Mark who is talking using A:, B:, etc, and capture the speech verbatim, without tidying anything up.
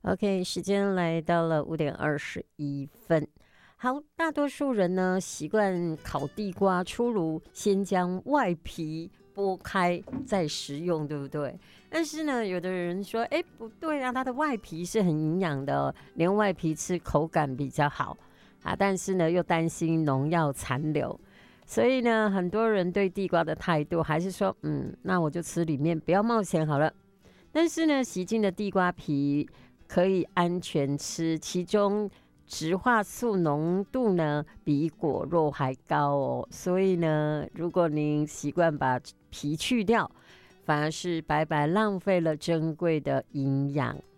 A: OK，时间来到了五点二十一分。好，大多数人呢习惯烤地瓜出炉，先将外皮剥开再食用，对不对？但是呢，有的人说，哎，不对啊，它的外皮是很营养的哦，连外皮吃口感比较好啊。但是呢，又担心农药残留，所以呢，很多人对地瓜的态度还是说，嗯，那我就吃里面，不要冒险好了。但是呢，洗净的地瓜皮可以安全吃，其中植化素浓度呢比果肉还高哦。所以呢，如果您习惯把皮去掉，反而是白白浪费了珍贵的营养。